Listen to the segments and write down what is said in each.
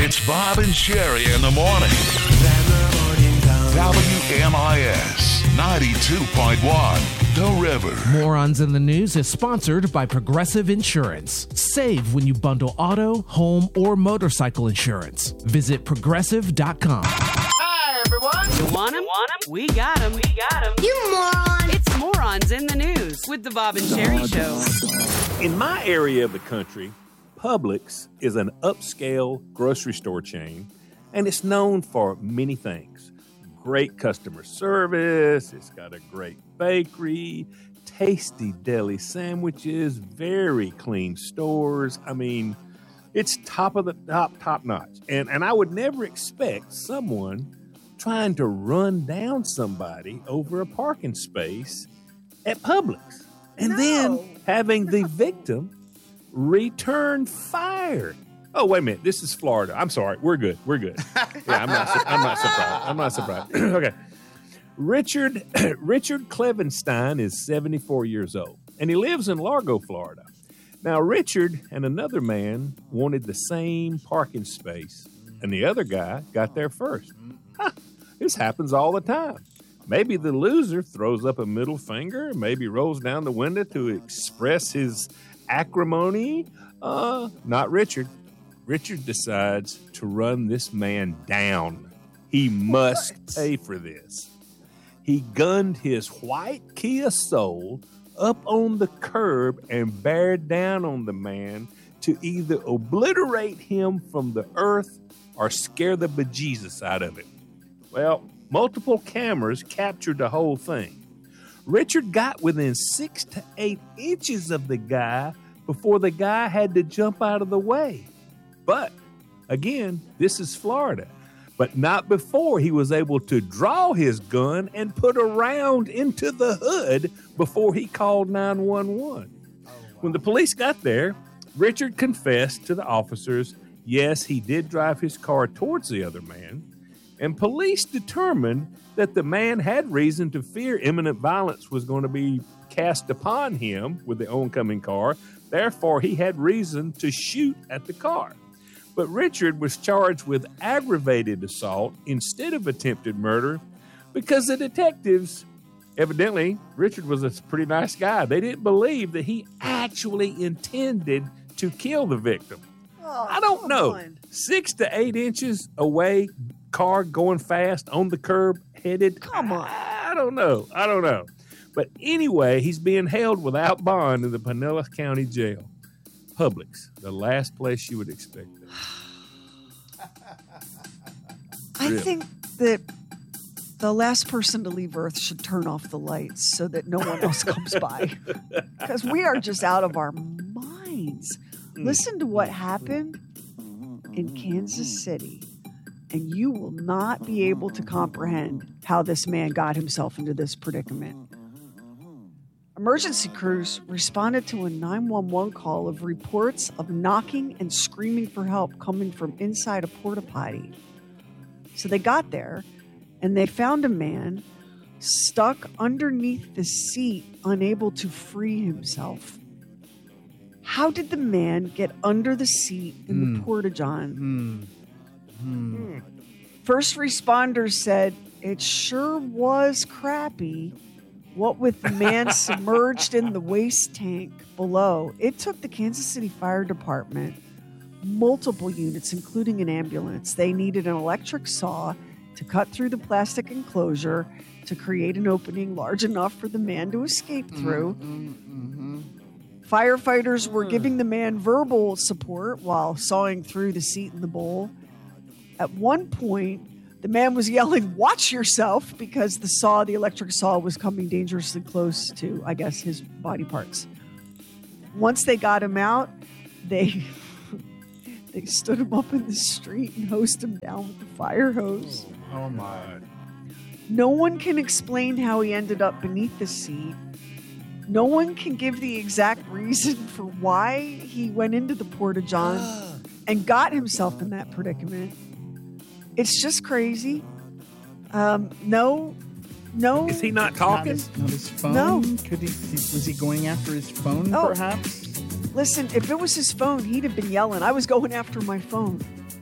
It's Bob and Sherry in the morning. WMIS 92.1, The River. Morons in the News is sponsored by Progressive Insurance. Save when you bundle auto, home, or motorcycle insurance. Visit progressive.com. Hi, everyone. You want them? We got them. You moron. It's Morons in the News with the Bob and Sherry Show. In my area of the country, Publix is an upscale grocery store chain, and it's known for many things. Great customer service, it's got a great bakery, tasty deli sandwiches, very clean stores. I mean, it's top notch. And I would never expect someone trying to run down somebody over a parking space at Publix. And then having the victim return fire. Oh, wait a minute. This is Florida. I'm sorry. We're good. Yeah, I'm not surprised. Okay. Richard Clevenstein is 74 years old, and he lives in Largo, Florida. Now, Richard and another man wanted the same parking space, and the other guy got there first. This happens all the time. Maybe the loser throws up a middle finger, maybe rolls down the window to express his acrimony. Not Richard. Richard decides to run this man down. He must pay for this. He gunned his white Kia Soul up on the curb and bared down on the man to either obliterate him from the earth or scare the bejesus out of him. Well, multiple cameras captured the whole thing. Richard got within 6 to 8 inches of the guy before the guy had to jump out of the way. But, again, this is Florida. But not before he was able to draw his gun and put a round into the hood before he called 911. When the police got there, Richard confessed to the officers, yes, he did drive his car towards the other man, and police determined that the man had reason to fear imminent violence was going to be cast upon him with the oncoming car. Therefore, he had reason to shoot at the car. But Richard was charged with aggravated assault instead of attempted murder because the detectives, evidently, Richard was a pretty nice guy. They didn't believe that he actually intended to kill the victim. I don't know. 6 to 8 inches away, car going fast on the curb, headed. Come on. I don't know. But anyway, he's being held without bond in the Pinellas County Jail. Publix, the last place you would expect it. I think that the last person to leave Earth should turn off the lights so that no one else comes by. Because we are just out of our minds. Listen to what happened in Kansas City, and you will not be able to comprehend how this man got himself into this predicament. Emergency crews responded to a 911 call of reports of knocking and screaming for help coming from inside a porta potty. So they got there, and they found a man stuck underneath the seat, unable to free himself. How did the man get under the seat in the porta-john? First responders said it sure was crappy. What with the man submerged in the waste tank below, it took the Kansas City Fire Department multiple units, including an ambulance. They needed an electric saw to cut through the plastic enclosure to create an opening large enough for the man to escape through. Firefighters were giving the man verbal support while sawing through the seat in the bowl. At one point, the man was yelling, "Watch yourself," because the electric saw was coming dangerously close to, I guess, his body parts. Once they got him out, they stood him up in the street and hosed him down with the fire hose. Oh, my. No one can explain how he ended up beneath the seat. No one can give the exact reason for why he went into the porta-john and got himself in that predicament. It's just crazy. No. Is he not talking? Not his phone? No. Was he going after his phone, perhaps? Listen, if it was his phone, he'd have been yelling. I was going after my phone.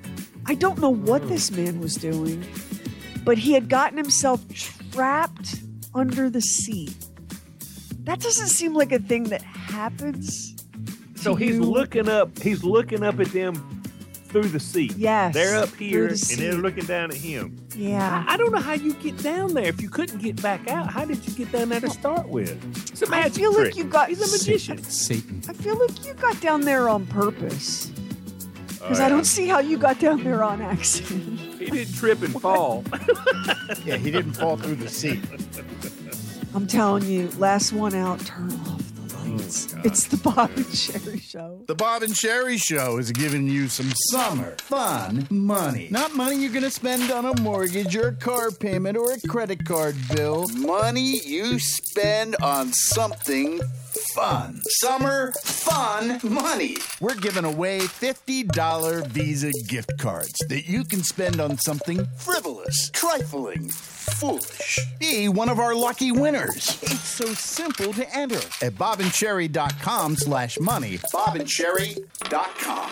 I don't know what this man was doing, but he had gotten himself trapped under the seat. That doesn't seem like a thing that happens. So he's looking up at them through the seat. Yes. They're up here through and the they're seat. looking down at him. Yeah. I don't know how you get down there. If you couldn't get back out, how did you get down there to start with? It's a I magic feel trick. like you got. He's a magician. Satan. I feel like you got down there on purpose. Because Oh, I yeah. don't see how you got down there on accident. He didn't trip and fall. Yeah, he didn't fall through the seat. I'm telling you, last one out, turn off the lights. It's the Bob and Sherry Show. The Bob and Sherry Show is giving you some summer fun money. Not money you're going to spend on a mortgage or a car payment or a credit card bill. Money you spend on something fun. Summer fun money. We're giving away $50 Visa gift cards that you can spend on something frivolous, trifling, foolish. Be one of our lucky winners. It's so simple to enter at bobandcherry.com/money. bobandcherry.com.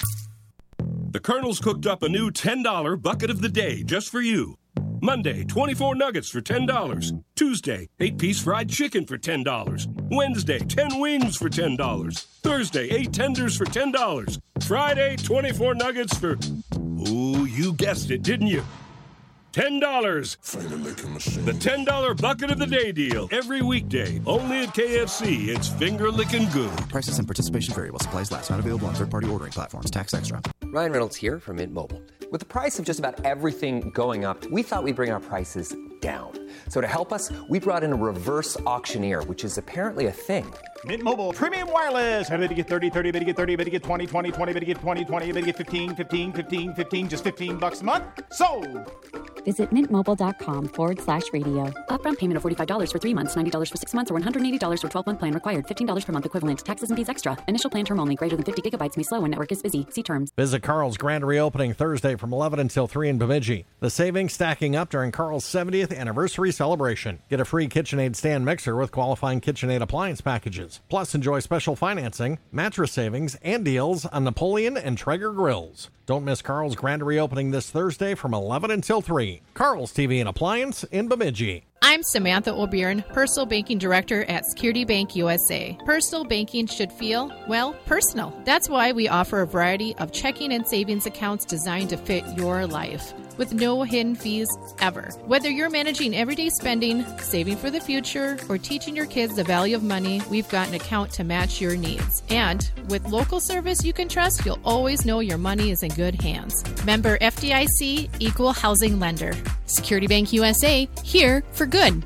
The Colonel's cooked up a new $10 bucket of the day just for you. Monday, 24 nuggets for $10. Tuesday, 8-piece fried chicken for $10. Wednesday, 10 wings for $10. Thursday, 8 tenders for $10. Friday, 24 nuggets for... Ooh, you guessed it, didn't you? $10. The $10 bucket of the day deal. Every weekday. Only at KFC. It's finger-licking good. Prices and participation vary while supplies last. Not available on third-party ordering platforms. Tax extra. Ryan Reynolds here from Mint Mobile. With the price of just about everything going up, we thought we'd bring our prices down. So to help us, we brought in a reverse auctioneer, which is apparently a thing. Mint Mobile Premium Wireless. How to get 30, 30, bit to get 30, bit to get 20, 20, 20, bit to get 20, 20, bit to get 15, 15, 15, 15, just $15 a month? Sold! Visit mintmobile.com/radio. Upfront payment of $45 for 3 months, $90 for 6 months, or $180 for 12-month plan required. $15 per month equivalent. Taxes and fees extra. Initial plan term only. Greater than 50 gigabytes may slow when network is busy. See terms. Visit Carl's grand reopening Thursday from 11 until 3 in Bemidji. The savings stacking up during Carl's 70th anniversary celebration. Get a free KitchenAid stand mixer with qualifying KitchenAid appliance packages. Plus, enjoy special financing, mattress savings, and deals on Napoleon and Traeger grills. Don't miss Carl's grand reopening this Thursday from 11 until 3. Carl's TV and Appliance in Bemidji. I'm Samantha O'Byrne, Personal Banking Director at Security Bank USA. Personal banking should feel, well, personal. That's why we offer a variety of checking and savings accounts designed to fit your life, with no hidden fees ever. Whether you're managing everyday spending, saving for the future, or teaching your kids the value of money, we've got an account to match your needs. And with local service you can trust, you'll always know your money is in good hands. Member FDIC, Equal Housing Lender. Security Bank USA, here for good.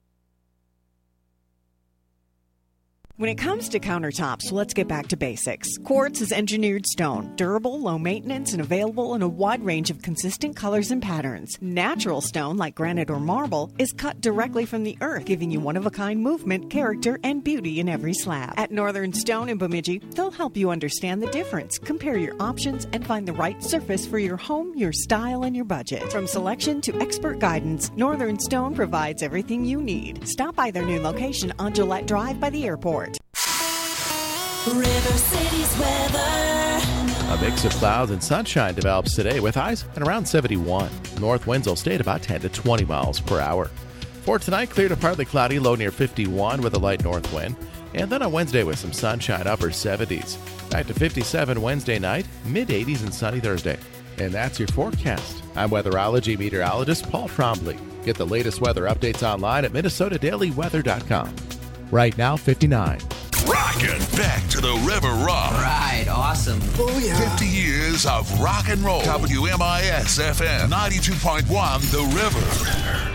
When it comes to countertops, let's get back to basics. Quartz is engineered stone, durable, low maintenance, and available in a wide range of consistent colors and patterns. Natural stone, like granite or marble, is cut directly from the earth, giving you one-of-a-kind movement, character, and beauty in every slab. At Northern Stone in Bemidji, they'll help you understand the difference, compare your options, and find the right surface for your home, your style, and your budget. From selection to expert guidance, Northern Stone provides everything you need. Stop by their new location on Gillette Drive by the airport. River City's weather. A mix of clouds and sunshine develops today with highs at around 71. North winds will stay at about 10 to 20 miles per hour. For tonight, clear to partly cloudy, low near 51 with a light north wind. And then on Wednesday with some sunshine, upper 70s. Back to 57 Wednesday night, mid 80s and sunny Thursday. And that's your forecast. I'm weatherology meteorologist Paul Trombley. Get the latest weather updates online at minnesotadailyweather.com. Right now, 59. Rockin' back to the River Rock. Right, awesome. Oh, yeah. 50 years of rock and roll. WMIS FM 92.1 The River.